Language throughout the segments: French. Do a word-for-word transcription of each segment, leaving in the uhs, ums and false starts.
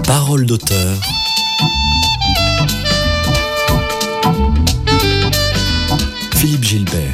Parole d'auteur. Philippe Gilbert.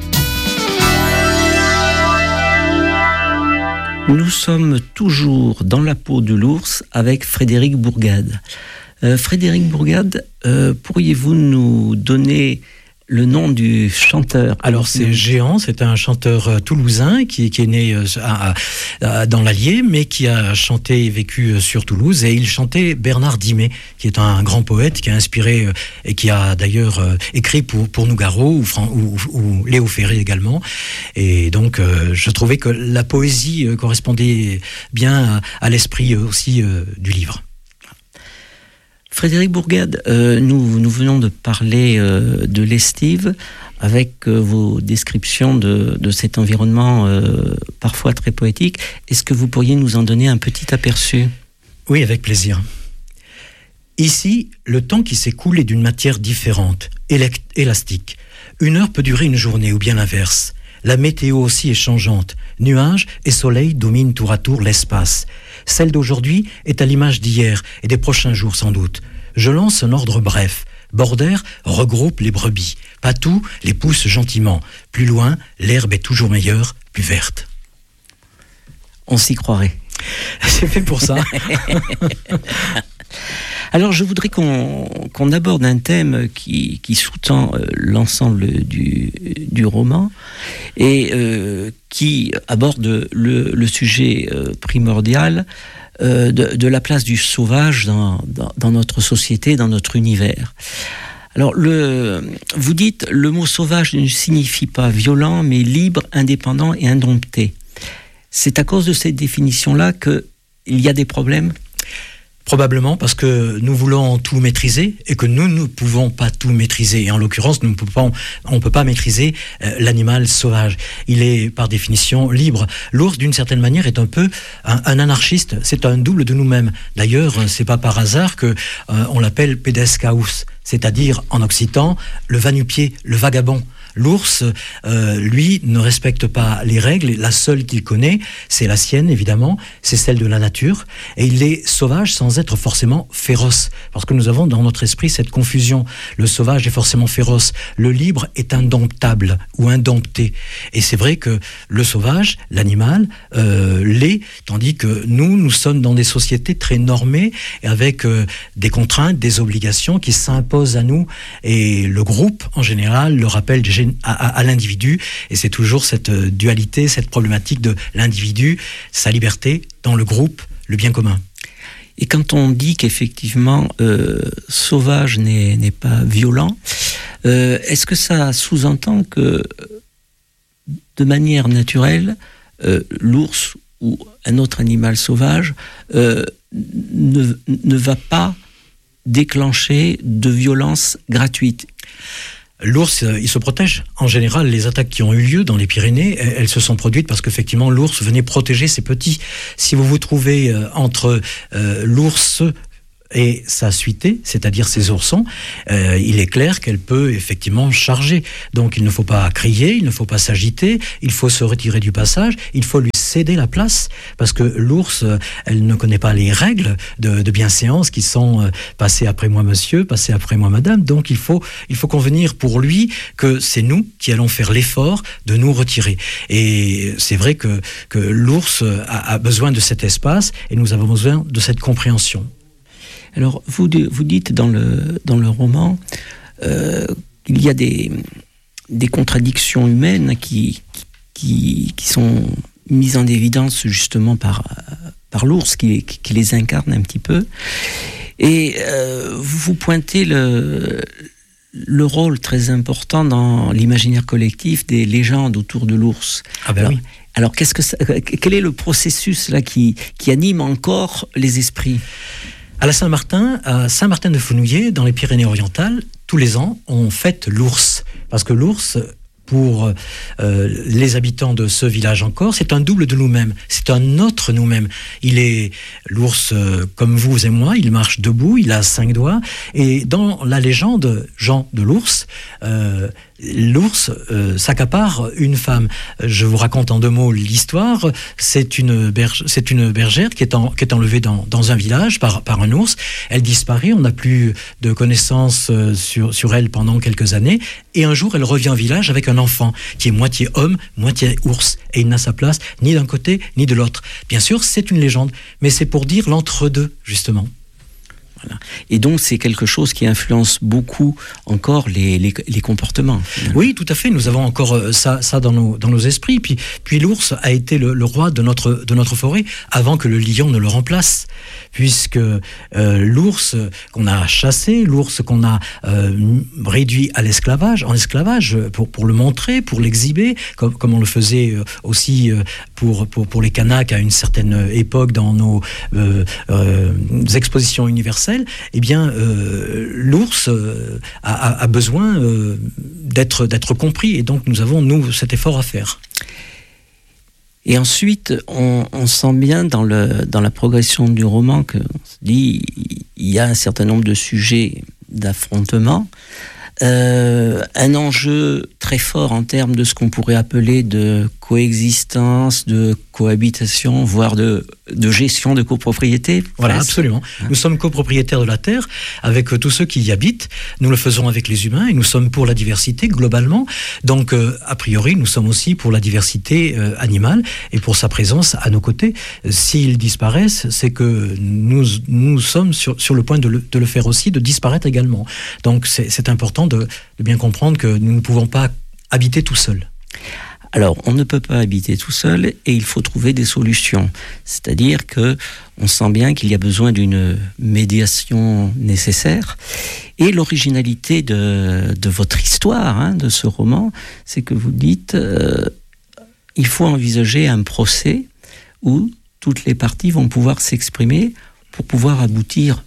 Nous sommes toujours dans la peau de l'ours avec Frédéric Bourgade. Euh, Frédéric Bourgade, euh, pourriez-vous nous donner le nom du chanteur? Alors c'est Géant, c'est un chanteur euh, toulousain qui, qui est né euh, à, à, dans l'Allier, mais qui a chanté et vécu euh, sur Toulouse, et il chantait Bernard Dimet, qui est un grand poète, qui a inspiré euh, et qui a d'ailleurs euh, écrit pour, pour Nougaro ou, Fran- ou, ou Léo Ferré également. Et donc euh, je trouvais que la poésie euh, correspondait bien à, à l'esprit euh, aussi euh, du livre. Frédéric Bourgade, euh, nous, nous venons de parler euh, de l'estive avec euh, vos descriptions de, de cet environnement euh, parfois très poétique. Est-ce que vous pourriez nous en donner un petit aperçu ? Oui, avec plaisir. Ici, le temps qui s'écoule est d'une matière différente, élect- élastique. Une heure peut durer une journée ou bien l'inverse. La météo aussi est changeante. Nuages et soleil dominent tour à tour l'espace. Celle d'aujourd'hui est à l'image d'hier et des prochains jours sans doute. Je lance un ordre bref. Border regroupe les brebis. Patou les pousse gentiment. Plus loin, l'herbe est toujours meilleure, plus verte. On s'y croirait. C'est fait pour ça. Alors je voudrais qu'on, qu'on aborde un thème qui, qui sous-tend euh, l'ensemble du, du roman et euh, qui aborde le, le sujet euh, primordial euh, de, de la place du sauvage dans, dans, dans notre société, dans notre univers. Alors le, vous dites, le mot sauvage ne signifie pas violent, mais libre, indépendant et indompté. C'est à cause de cette définition-là qu'il y a des problèmes ? Probablement parce que nous voulons tout maîtriser et que nous ne pouvons pas tout maîtriser. Et en l'occurrence, nous ne pouvons, on ne peut pas maîtriser euh, l'animal sauvage. Il est par définition libre. L'ours, d'une certaine manière, est un peu un, un anarchiste. C'est un double de nous-mêmes. D'ailleurs, c'est pas par hasard que euh, on l'appelle pedescaus, c'est-à-dire en occitan le va-nu-pied, le vagabond. L'ours, euh, lui, ne respecte pas les règles. La seule qu'il connaît, c'est la sienne, évidemment. C'est celle de la nature. Et il est sauvage sans être forcément féroce. Parce que nous avons dans notre esprit cette confusion. Le sauvage est forcément féroce. Le libre est indomptable ou indompté. Et c'est vrai que le sauvage, l'animal, euh, l'est. Tandis que nous, nous sommes dans des sociétés très normées et avec euh, des contraintes, des obligations qui s'imposent à nous. Et le groupe, en général, le rappelle À, à, à l'individu, et c'est toujours cette dualité, cette problématique de l'individu, sa liberté dans le groupe, le bien commun. Et quand on dit qu'effectivement euh, sauvage n'est, n'est pas violent, euh, est-ce que ça sous-entend que de manière naturelle, euh, l'ours ou un autre animal sauvage euh, ne, ne va pas déclencher de violence gratuite ? L'ours, il se protège. En général, les attaques qui ont eu lieu dans les Pyrénées, elles se sont produites parce qu'effectivement, l'ours venait protéger ses petits. Si vous vous trouvez euh, entre euh, l'ours et sa suité, c'est-à-dire ses oursons, euh, il est clair qu'elle peut effectivement charger. Donc il ne faut pas crier, il ne faut pas s'agiter, il faut se retirer du passage, il faut lui céder la place, parce que l'ours, elle ne connaît pas les règles de, de bienséance qui sont euh, passez après moi monsieur, passez après moi madame. Donc il faut, il faut convenir pour lui que c'est nous qui allons faire l'effort de nous retirer. Et c'est vrai que, que l'ours a, a besoin de cet espace et nous avons besoin de cette compréhension. Alors, vous, vous dites dans le, dans le roman euh, qu'il y a des, des contradictions humaines qui, qui, qui sont mises en évidence justement par, par l'ours, qui, qui les incarne un petit peu. Et euh, vous pointez le, le rôle très important dans l'imaginaire collectif des légendes autour de l'ours. Ah ben alors, oui. Alors, qu'est-ce que ça, quel est le processus là, qui, qui anime encore les esprits ? À la Saint-Martin, à Saint-Martin-de-Fenouillet, dans les Pyrénées-Orientales, tous les ans, on fête l'ours. Parce que l'ours, pour euh, les habitants de ce village encore, c'est un double de nous-mêmes. C'est un autre nous-mêmes. Il est l'ours euh, comme vous et moi, il marche debout, il a cinq doigts. Et dans la légende, Jean de l'ours, euh, l'ours euh, s'accapare une femme. Je vous raconte en deux mots l'histoire. C'est une, berge, c'est une bergère qui est, en, qui est enlevée dans, dans un village par, par un ours. Elle disparaît, on n'a plus de connaissances sur, sur elle pendant quelques années. Et un jour, elle revient au village avec un enfant qui est moitié homme, moitié ours. Et il n'a sa place ni d'un côté ni de l'autre. Bien sûr, c'est une légende, mais c'est pour dire l'entre-deux, justement. Voilà. Et donc, c'est quelque chose qui influence beaucoup encore les, les, les comportements. Finalement. Oui, tout à fait. Nous avons encore ça, ça dans, nos, dans nos esprits. Puis, puis l'ours a été le, le roi de notre, de notre forêt avant que le lion ne le remplace. Puisque euh, l'ours qu'on a chassé, l'ours qu'on a euh, réduit à l'esclavage, en esclavage, pour, pour le montrer, pour l'exhiber, comme, comme on le faisait aussi pour, pour, pour les Kanaks à une certaine époque dans nos euh, euh, expositions universelles, eh bien, euh, l'ours euh, a, a besoin euh, d'être, d'être compris. Et donc, nous avons, nous, cet effort à faire. Et ensuite, on, on sent bien dans, le, dans la progression du roman qu'on se dit il y a un certain nombre de sujets d'affrontement, euh, un enjeu très fort en termes de ce qu'on pourrait appeler de coexistence, de cohabitation, voire de, de gestion de copropriété. Voilà, presque. Absolument. Nous sommes copropriétaires de la Terre avec tous ceux qui y habitent. Nous le faisons avec les humains et nous sommes pour la diversité globalement. Donc, euh, a priori, nous sommes aussi pour la diversité euh, animale et pour sa présence à nos côtés. S'ils disparaissent, c'est que nous, nous sommes sur, sur le point de le, de le faire aussi, de disparaître également. Donc, c'est, c'est important de, de bien comprendre que nous ne pouvons pas habiter tout seuls. Alors, on ne peut pas habiter tout seul et il faut trouver des solutions. C'est-à-dire que on sent bien qu'il y a besoin d'une médiation nécessaire. Et l'originalité de, de votre histoire, hein, de ce roman, c'est que vous dites euh, il faut envisager un procès où toutes les parties vont pouvoir s'exprimer pour pouvoir aboutir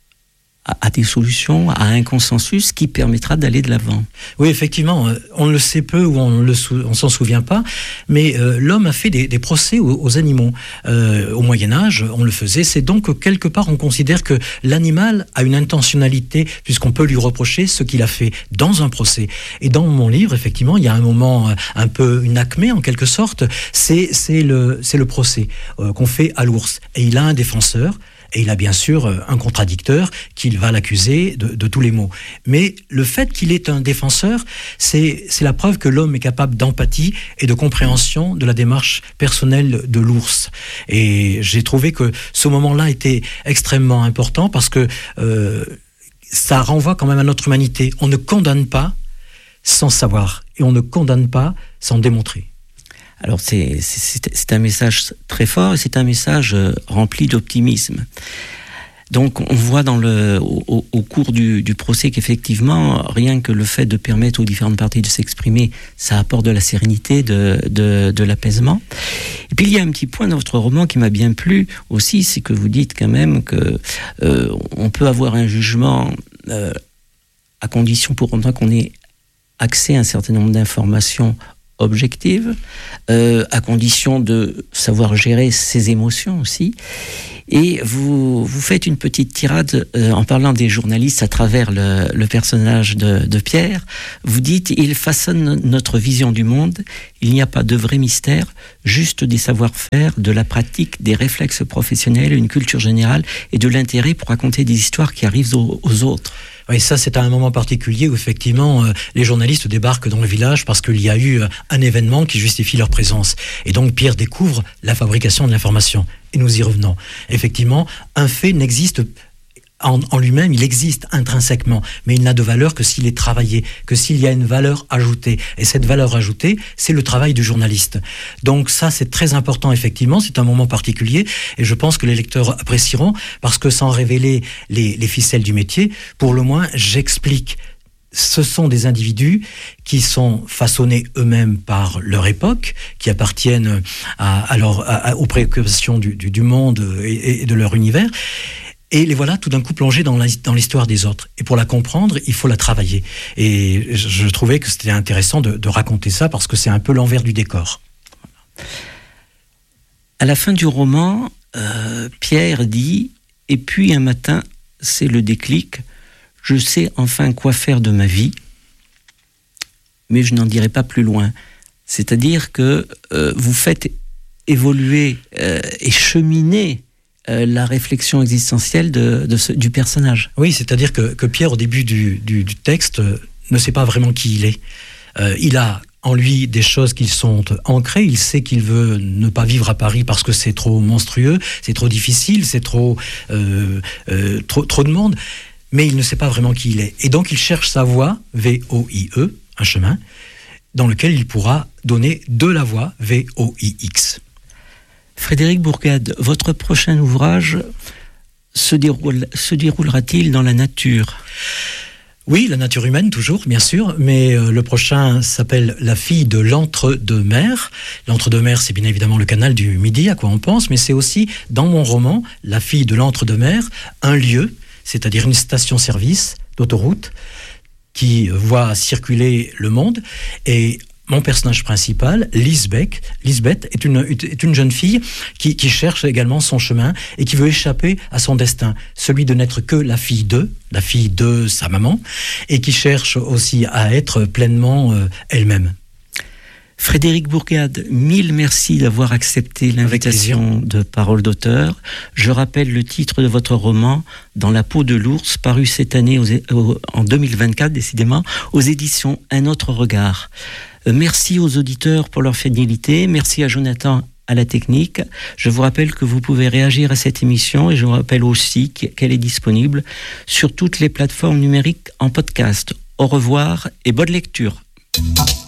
à, à des solutions, à un consensus qui permettra d'aller de l'avant. Oui, effectivement, on le sait peu ou on ne on s'en souvient pas, mais euh, l'homme a fait des, des procès aux, aux animaux. Euh, au Moyen-Âge, on le faisait. C'est donc que quelque part, on considère que l'animal a une intentionnalité, puisqu'on peut lui reprocher ce qu'il a fait dans un procès. Et dans mon livre, effectivement, il y a un moment un peu une acmé, en quelque sorte, c'est, c'est, le, c'est le procès euh, qu'on fait à l'ours. Et il a un défenseur, et il a bien sûr un contradicteur qui va l'accuser de, de tous les maux. Mais le fait qu'il est un défenseur, c'est, c'est la preuve que l'homme est capable d'empathie et de compréhension de la démarche personnelle de l'ours. Et j'ai trouvé que ce moment-là était extrêmement important parce que euh, ça renvoie quand même à notre humanité. On ne condamne pas sans savoir et on ne condamne pas sans démontrer. Alors c'est, c'est, c'est un message très fort et c'est un message rempli d'optimisme. Donc on voit dans le, au, au cours du, du procès qu'effectivement, rien que le fait de permettre aux différentes parties de s'exprimer, ça apporte de la sérénité, de, de, de l'apaisement. Et puis il y a un petit point dans votre roman qui m'a bien plu aussi, c'est que vous dites quand même que euh, on peut avoir un jugement euh, à condition pour autant qu'on ait accès à un certain nombre d'informations objective, euh, à condition de savoir gérer ses émotions aussi. Et vous, vous faites une petite tirade euh, en parlant des journalistes à travers le, le personnage de, de Pierre. Vous dites, ils façonnent notre vision du monde. Il n'y a pas de vrai mystère, juste des savoir-faire, de la pratique, des réflexes professionnels, une culture générale et de l'intérêt pour raconter des histoires qui arrivent aux, aux autres. Oui, ça c'est à un moment particulier où effectivement euh, les journalistes débarquent dans le village parce qu'il y a eu euh, un événement qui justifie leur présence. Et donc Pierre découvre la fabrication de l'information. Et nous y revenons. Effectivement, un fait n'existe en, en lui-même, il existe intrinsèquement, mais il n'a de valeur que s'il est travaillé, que s'il y a une valeur ajoutée. Et cette valeur ajoutée, c'est le travail du journaliste. Donc ça, c'est très important, effectivement, c'est un moment particulier, et je pense que les lecteurs apprécieront, parce que sans révéler les, les ficelles du métier, pour le moins, j'explique. Ce sont des individus qui sont façonnés eux-mêmes par leur époque, qui appartiennent à, à leur, à, aux préoccupations du, du, du monde et, et de leur univers. Et les voilà tout d'un coup plongés dans, la, dans l'histoire des autres. Et pour la comprendre, il faut la travailler. Et je, je trouvais que c'était intéressant de, de raconter ça parce que c'est un peu l'envers du décor. À la fin du roman, euh, Pierre dit « Et puis un matin, c'est le déclic. Je sais enfin quoi faire de ma vie. mais je n'en dirai pas plus loin. C'est-à-dire que euh, vous faites évoluer euh, et cheminer euh, la réflexion existentielle de, de ce, du personnage. Oui, c'est-à-dire que, que Pierre, au début du, du, du texte, euh, ne sait pas vraiment qui il est. Euh, il a en lui des choses qui sont ancrées. Il sait qu'il veut ne pas vivre à Paris parce que c'est trop monstrueux, c'est trop difficile, c'est trop, euh, euh, trop, trop de monde. Mais il ne sait pas vraiment qui il est. Et donc il cherche sa voie, V O I E, un chemin, dans lequel il pourra donner de la voix, V O I X. Frédéric Bourgade, votre prochain ouvrage se, déroule, se déroulera-t-il dans la nature ? Oui, la nature humaine, toujours, bien sûr, mais euh, le prochain s'appelle La fille de l'entre-deux-mers. L'entre-deux-mers, c'est bien évidemment le canal du Midi, à quoi on pense, mais c'est aussi, dans mon roman, La fille de l'entre-deux-mers, un lieu, c'est-à-dire une station-service d'autoroute qui voit circuler le monde. Et mon personnage principal, Lisbeth, Lisbeth est, une, est une jeune fille qui, qui cherche également son chemin et qui veut échapper à son destin, celui de n'être que la fille de, la fille de sa maman, et qui cherche aussi à être pleinement euh, elle-même. Frédéric Bourgade, mille merci d'avoir accepté l'invitation de Parole d'auteur. Je rappelle le titre de votre roman, Dans la peau de l'ours, paru cette année aux, aux, en deux mille vingt-quatre, décidément, aux éditions Un autre regard. Euh, merci aux auditeurs pour leur fidélité. Merci à Jonathan à la technique. Je vous rappelle que vous pouvez réagir à cette émission et je vous rappelle aussi qu'elle est disponible sur toutes les plateformes numériques en podcast. Au revoir et bonne lecture.